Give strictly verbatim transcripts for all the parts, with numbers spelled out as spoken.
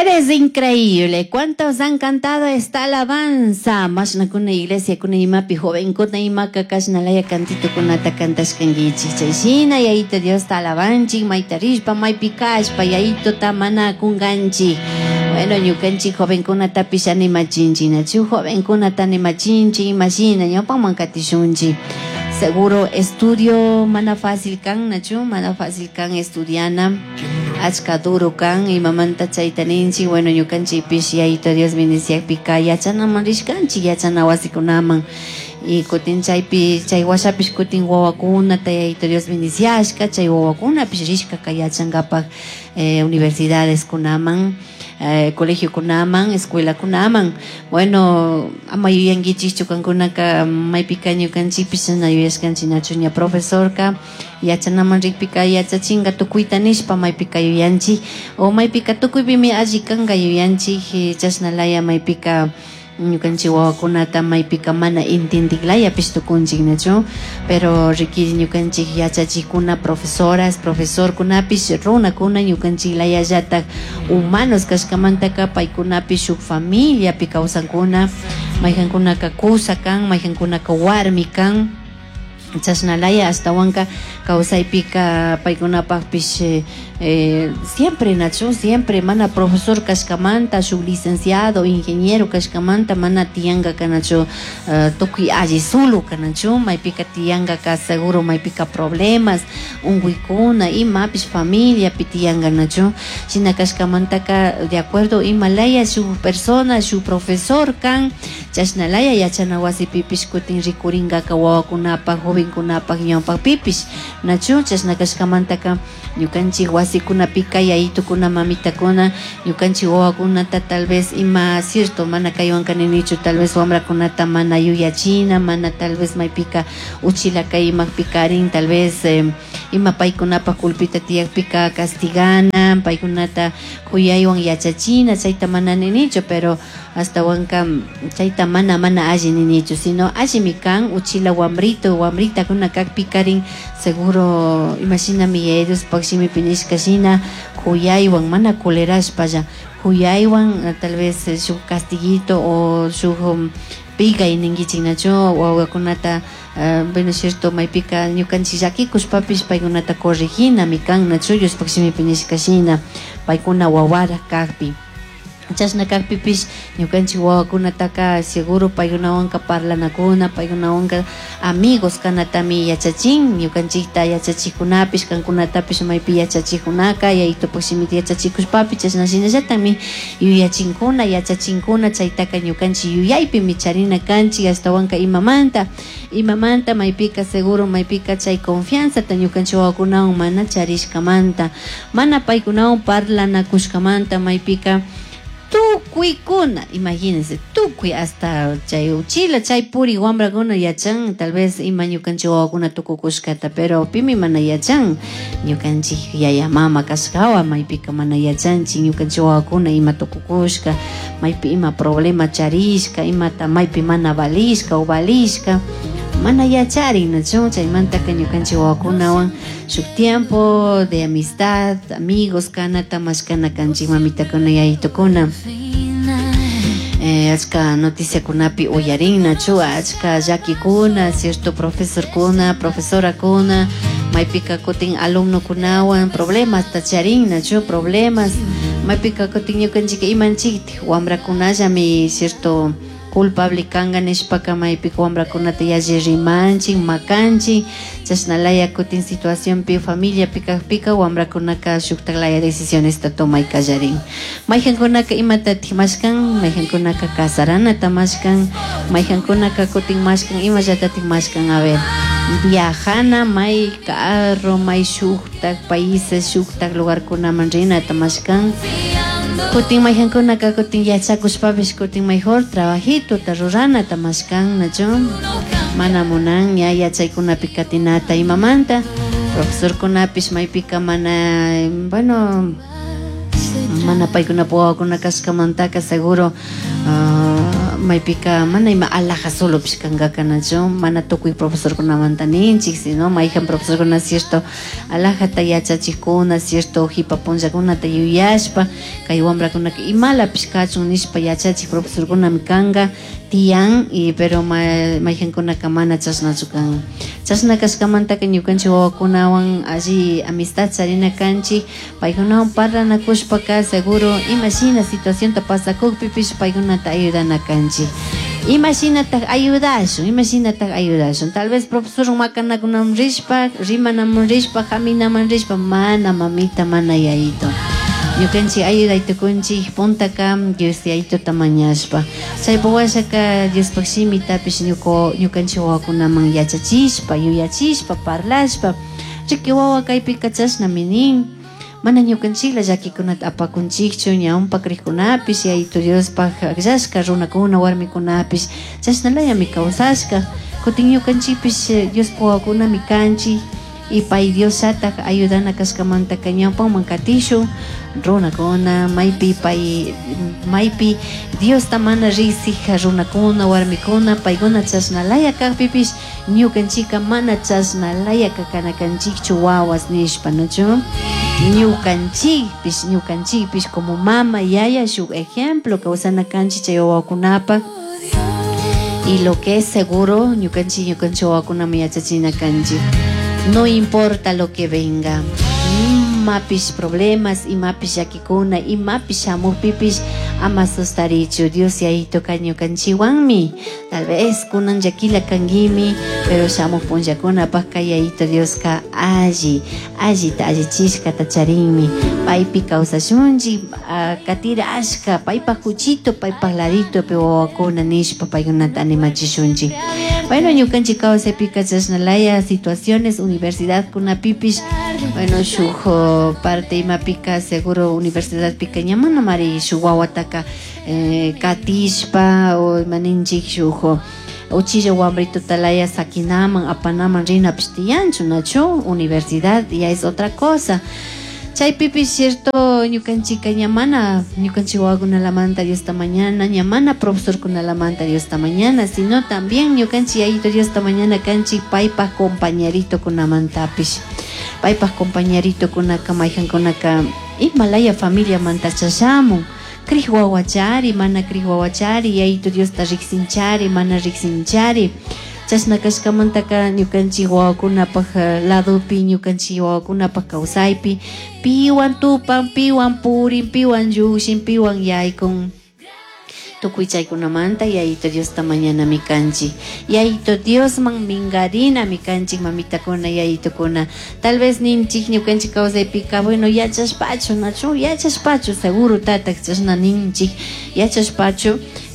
Eres increíble. ¿Cuántos han cantado esta alabanza? Más na kuna iglesia kuna imapi joven kuna ima kakas na laya cantito kuna ta cantas kangichi. Chayshina yaito Dios ta alabanchi maitarishpa maipikashpa yaito ta mana kunganchi. Bueno, ñukanchi joven kuna ta pisani machinchi nachu joven kuna ta ni machinchi imagina ñopa mankatishunchi. Seguro estudio mana fácil kan nachu mana fácil kan estudiana. Achka duro kan y mamanta chaitaninchi bueno ñukanchi pish yaito Dios bendicia pika yachanaman rishkanchi yachana wasikunaman y kutin chaypi chay washapish kutin wawakuna ta yaito Dios bendiciashka chay wawakuna pish rishka kayachangapak eh, universidades kunaman eh, colegio kunaman escuela kunaman bueno amayuyangichis chukankunaka maypika ñukanchi pish nayuyashkanchi nachu ña profesorka yachanaman rikpika yachachinga tukuyta nishpa maypika yuyanchi o maypika tukuypimi alli kanqa yuyanchi chashnalaya maypika ñukanchi wawakunata maypika mana intindiklaya pish tukunchik nachu pero rikiri ñukanchik yachachikuna profesoras profesorkunapish runakuna ñukanchiklaya llatak humanos kashkamantaka paykunapish shuk familiapi kawsankuna mayjankunaka kusa kan mayjankunaka warmi kan chashnalaya hasta wanka kawsaypika paykunapakpish eh, eh, siempre nachu siempre mana profesor kashkamanta shuk licenciado ingeniero kashkamanta mana tiyanga kanachu uh, tukuy alli sulu kanachu maypika tiyanga ka seguro maypika problemas unguykuna imapish familia pi tiyanga nachu shina kashkamantaka de acuerdo imalaya shuk persona shuk profesor kan chashnalaya yachana wasipipish kutin rikuringaka wawakunapak jovenkunapak ñawpak pipish nachu chashna kashkamantaka ñukanchik wasikunapika yaytukuna mamitakuna ñukanchik wawakunata tal vez ima cierto mana kaywankaninichu tal vez wamrakunata mana yuyachina mana tal vez maypika uchilaka imakpi karin tal vez eh, ima paykunapak kulpita tiyakpika castigana paykunata kuyaywan yachachina chayta mana ninichu pero hasta wanka chayta mana mana alli ninichu sino allimi kan uchila wambrito wambrita kuna kakpi karin seguro imaginami ellos paksimi pinishkashina kuyaywan mana kolerashpalla kuyaywan tal vez su castiguito o su pica iningichik nachu wawakunata uh, bueno cierto maypika ñukanchik llakikushpapish paykunata corriginami kan nachu ellos paksimi pinishkashina paykuna wawara kakpi chashna kakpipish ñukanchik wawakunataka seguro paykunawanka parlanakuna paykunawanka amigos kanatami yachachin ñukanchikta yachachikunapish kankunatapish maypi yachachikunaka yayitupushimita yachachikushpapi chashnashinallatami yuyachinkuna yachachinkuna chaytaka ñukanchik yuyaypimi charina kanchik hasta imamanta imamanta maypika seguro maypika chay confianzata ñukanchik wawakunawan mana charishkamanta mana paykunawan parlanakushkamanta maypika tukuykuna imagínense tukuy hasta chay uchila chay puri wambrakuna yachan tal vez ima ñukanchik wawakuna tukukushkata pero pimi mana yachan ñukanchik yaya mama kashkawa maypika mana yachanchik ñukanchik wawakuna ima tukukushka maypi ima problema charishka imata maypi mana valishka o valishka mana yacharin nachu chaymantaka ñukanchik wawakunawan shuk tiempo de amistad amigos kanata mashkana kanchik mamitakuna yayitukuna eh, achka noticiakunapi uyarin nachu achka llakikuna cierto profesorkuna profesorakuna maypika kutin alumnokunawan problemas tacharin nachu problemas maypika kutin ñukanchik imanchik wambrakunallami cierto culpable kanga nishpaka maypika wambrakunata yalli rimanchik makanchik chashnalaya kutin situación pi familia pika pika wambrakunaka shuktaklaya decisiones ta tomay kallarin mayjankunaka imata timashkan mayjankunaka kasaranata mashkan mayjankunaka kutin mashkan imallata timashkan a ver viajana may carro may shuktak países shuktak lugarkunaman rinata mashkan kutin mayjankunaka kutin yachakushpapish kutin mejor trabajito ta rurana ta mashkan nachu mana munan ya yachaykunapi katinata imamanta profesorkunapish maypika mana bueno mana paykuna wawakunaka kashkamantaka seguro uh, maypika mana ima alaja solo pishkangaka nacho mana tukuy profesor kuna mantaninchik sino mayjan profesor kuna cierto alajata yachachikuna cierto hipa punllakunata yuyashpa kay wambrakunaka imala pishkachun nishpa yachachik profesor kuna mikanga tiyan y pero mayjankunaka mana chasnachu kan chasna kashkamantaka ñukanchik wawakunawan alli amistad sarina kanchik paykunawan parlanakushpaka seguro imashina situación ta pasakukpipish paykunata ayudana kanchik imashinata ayudashun imashinata ayudashun tal vez profesor makanakunaman rishpa rimanaman rishpa haminaman rishpa mana mamita mana yayito ñukanchik ayudaytukunchik puntaka Dios yayituta mañashpa chaypawashaka Diospak shimitapish ñuko ñukanchik wawakunaman yachachishpa yuyachishpa parlashpa chiki wawa kaypika chashnami nin mana ñukanchikla llakikunata apakunchikchu ñawpak riqkunapish yayitu Diospak akllashka runakuna warmikunapish chashnalayami kawsashka kutin ñukanchikpish Diospak wawakunami kanchik y pay Diosata ayudana kashkamantaka ñawpanman katishun runakuna maypi pay maypi Diosta mana riksija runakuna warmikuna paykuna chashnalaya kaqpipish ñukanchika mana chashnalaya kakanakanchikchu wawas nishpa nachu ñukanchikpish ñukanchikpish como mama yaya shuk ejemplo kawsana kanchik chay wawakunapak y lo que es seguro ñukanchik ñukanchik wawakunami yachachina kanchik no importa lo que venga mapish problemas y mapish yakikuna y mapish amukpipish ama sustarichu Dios yayito ñukanchiwanmi tal vez kunan yakila kangimi pero shamuk punllakuna paka yayito Dioska alli allita allichishkata charinmi paypi kawsashunchik katira ashka paypa huchito paypa ladito pe wawakuna nishpa paykunata animachishunchik bueno ñukanchik kawsaypika chashnalaya situaciones universidad kunapipish bueno shuk parte imapika seguro universidad pika ñamana mari shuk wawataka eh, katishpa o maninchik shuk uchilla wambrito talaya sakinaman apanaman rinapish tiyanchu nachu universidad ya es otra cosa chaypipish cierto ñukanchika ñamana ñukanchik wawakunalamanta Diosta mañana ñamana profesor kunalamanta Diosta mañana sino también ñukanchik yayito Diosta mañana kanchik paypak compañerito kunamantapish paypak compañerito kunaka mayjankunaka imalaya familia manta chashamun kriq wawachari mana kriq wawachari yayito Diosta riksinchari mana riksinchari chashna kashkamantaka ñukanchik wawakunapak ladopi ñukanchik wawakunapak kawsaypi piwan tupan piwan purin piwan llukshin piwan yaykun tukuy chaykunamanta yayito Diosta mañana mi kanchik yayito Diosman mingarina mi kanchik mamitakuna yayitukuna tal vez ninchik ñukanchik kawsaypika bueno yachashpachu nachu yachashpachu seguro tatak chashna ninchik yachashpachu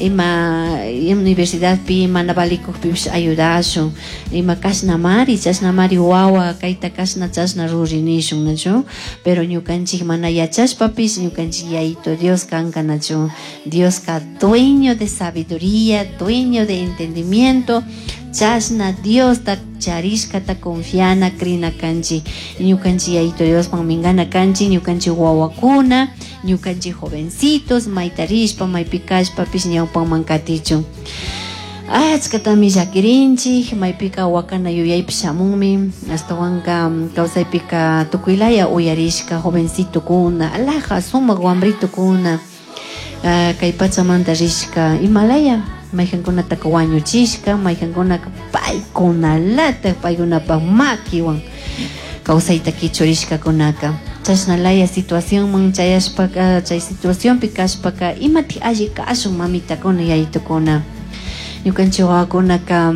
ima universidadpi mana valikukpipish ayudashun ima kashnamari chashnamari wawa kayta kashna chashna ruri nishun nachu pero ñukanchik mana yachashpapish ñukanchik yayito Dios kanka nachu Dioska dueño de sabiduría, dueño de entendimiento, chashna Dios ta charishkata confiana krina kanchi, ñukanchi yayito Dios mingana kanchi, ñukanchi wawakuna, ñukanchi jovencitos, maitarishpa, maipikashpa, pish ñawpan mankatichu. Achkatami llakirinchik, maypika wakana yuyaypi shamunmi, hasta wanka kawsaypika tukuylaya uyarishka jovencito kuna, alaja sumak wambrito kuna. Uh, kay pachamanta rishka Himalaya mayjankunataka wañuchishka mayjankunaka paykunalata paykunapak makiwan kawsayta kichurishkakunaka chashnalaya situación man chayashpaka chay situación pikashpaka imati alli kashun mamitakuna yayitukuna ñukanchik wawakunaka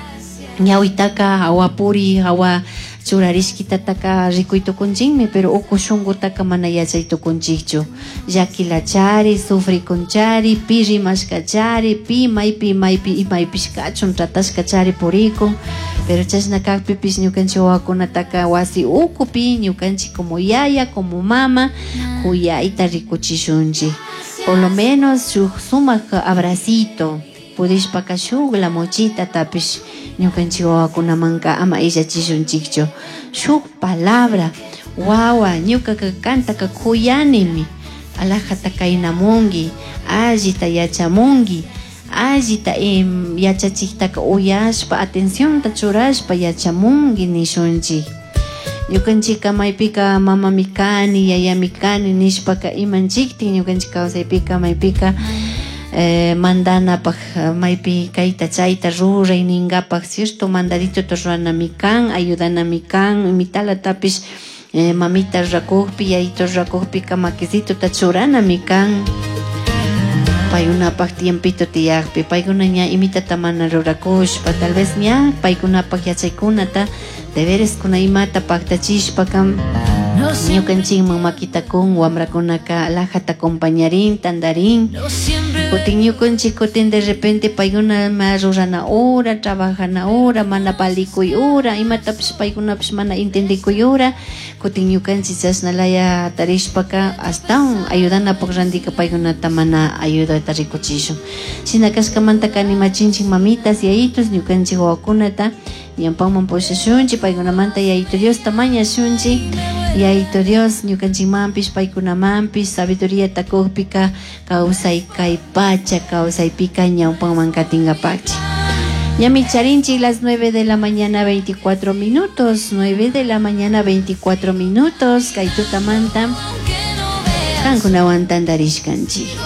ñawitaka hawapuri hawa churarishkitataka rikuytukunchikmi pero uku shunqutaka mana yachaytukunchikchu llakilachari sufrikunchari pi rimashkachari pi maypi maypi imaypish kachun tratashkachari purikun pero chashna kaqpipish ñukanchik wawakunataka wasi ukupi ñukanchik como yaya como mama kuyayta rikuchishunchik por lo menos shuk sumak abracito pudishpaka shuk la mochita tapish ñukanchik wawakunamanka ama illachishunchikchu shuk palabra wawa ñukaka kantaka kuyanimi alajata kaynamunki allita yachamunki allita em, yachachikta uyashpa atención ta churashpa yachamungi nishunchik. Ñukanchika maypika mamami kani, yayami kani nishpaka imanchiktin ñukanchik kawsaypika maypika eh, mandanapak maypi kayta chayta ruray ningapak, cierto, mandadito ruranami kan, ayudanami kan, imitalatapish eh, mamita rakukpi, yayito rakukpika makisituta churanami kan. Paykunapak tiempito tiyakpi, paykuna ña imitata mana rurakushpa, tal vez ña paykunapak yachaykunata debereskuna imata paktachishpaka ñukanchikman makitakun wamrakunaka alajata acompañarin, tandarin. Kutin ñukanchik kutin de repente paykuna ma rurana hora, trabajana hora, mana palikuy hora, imatapish paykunapish mana intendikuy hora, kutin ñukanchik chashnalaya tarishpaka astawan ayudanapak randika paykunata mana ayudata rikuchishun. Shina kashkamanta kanimachinchik mamitas, yayitos, ñukanchik wawakunata ñanpanman pushashunchik, paykunamanta yayito Dios tamañashunchik, yayito Dios ñukanchikmanpish paykunamanpish sabiduría takukpika kawsay kay pacha kawsaypika ñawpanman katingapakchik. Ñami charinchik las nueve de la mañana veinticuatro minutos, nueve de la mañana veinticuatro minutos, kay tutamanta kankunawan tantarishkanchik.